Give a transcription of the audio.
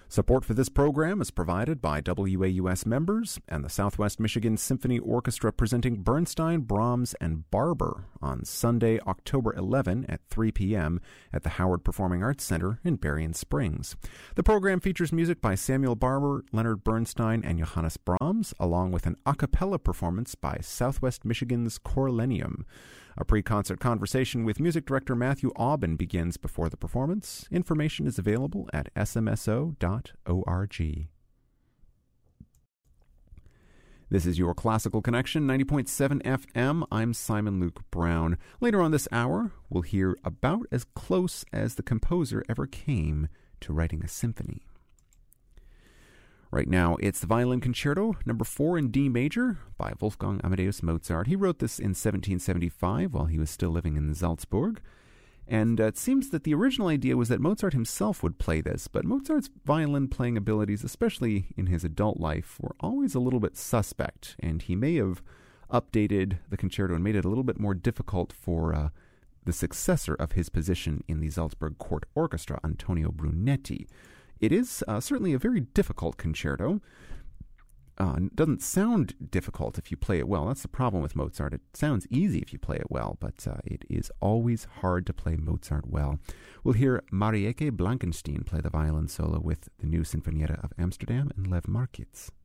Support for this program is provided by WAUS members and the Southwest Michigan Symphony Orchestra presenting Bernstein, Brahms, and Barber on Sunday, October 11 at 3 p.m. at the Howard Performing Arts Center in Berrien Springs. The program features music by Samuel Barber, Leonard Bernstein, and Johannes Brahms, along with an a cappella performance by Southwest Michigan's Corlenium. A pre-concert conversation with music director Matthew Aubin begins before the performance. Information is available at smso.org. This is your Classical Connection, 90.7 FM. I'm Simon Luke Brown. Later on this hour, we'll hear about as close as the composer ever came to writing a symphony. Right now, it's the Violin Concerto, number 4 in D major, by Wolfgang Amadeus Mozart. He wrote this in 1775 while he was still living in Salzburg. And it seems that the original idea was that Mozart himself would play this, but Mozart's violin playing abilities, especially in his adult life, were always a little bit suspect, and he may have updated the concerto and made it a little bit more difficult for the successor of his position in the Salzburg Court Orchestra, Antonio Brunetti. It is certainly a very difficult concerto. It doesn't sound difficult if you play it well. That's the problem with Mozart. It sounds easy if you play it well, but it is always hard to play Mozart well. We'll hear Marieke Blankenstein play the violin solo with the new Sinfonietta of Amsterdam and Lev Markitz.